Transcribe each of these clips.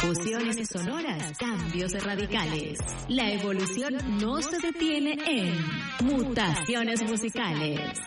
Fusiones sonoras, cambios radicales. La evolución no se detiene en Mutaciones Musicales.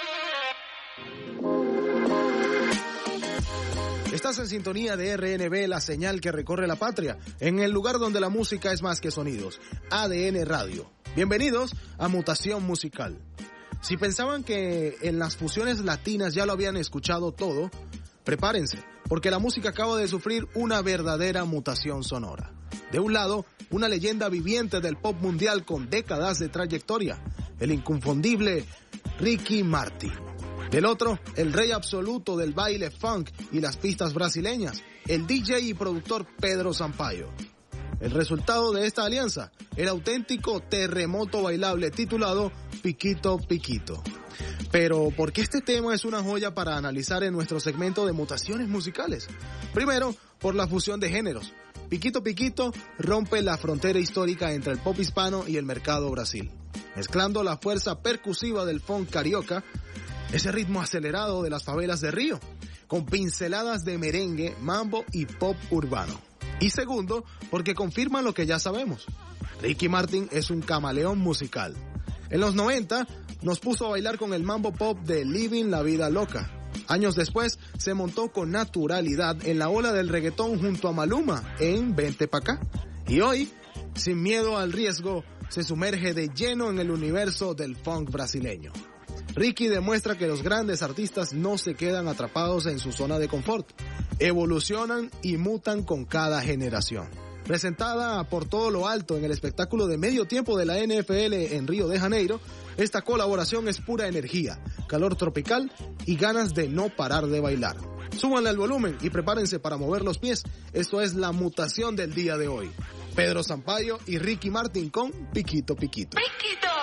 Estás en sintonía de RNB, la señal que recorre la patria, en el lugar donde la música es más que sonidos, ADN Radio. Bienvenidos a Mutación Musical. Si pensaban que en las fusiones latinas ya lo habían escuchado todo, prepárense, porque la música acaba de sufrir una verdadera mutación sonora. De un lado, una leyenda viviente del pop mundial con décadas de trayectoria, el inconfundible Ricky Martin. Del otro, el rey absoluto del baile funk y las pistas brasileñas, el DJ y productor Pedro Sampaio. El resultado de esta alianza, el auténtico terremoto bailable titulado Piquito Piquito. Pero, ¿por qué este tema es una joya para analizar en nuestro segmento de mutaciones musicales? Primero, por la fusión de géneros. Piquito Piquito rompe la frontera histórica entre el pop hispano y el mercado Brasil, mezclando la fuerza percusiva del funk carioca, ese ritmo acelerado de las favelas de Río, con pinceladas de merengue, mambo y pop urbano. Y segundo, porque confirma lo que ya sabemos. Ricky Martin es un camaleón musical. En los 90 nos puso a bailar con el mambo pop de Living la Vida Loca. Años después se montó con naturalidad en la ola del reggaetón junto a Maluma en Vente Pa' Acá. Y hoy, sin miedo al riesgo, se sumerge de lleno en el universo del funk brasileño. Ricky demuestra que los grandes artistas no se quedan atrapados en su zona de confort, evolucionan y mutan con cada generación. Presentada por todo lo alto en el espectáculo de medio tiempo de la NFL en Río de Janeiro, esta colaboración es pura energía, calor tropical y ganas de no parar de bailar. Súbanle al volumen y prepárense para mover los pies. Esto es la mutación del día de hoy. Pedro Sampaio y Ricky Martin con Piquito Piquito. Piquito.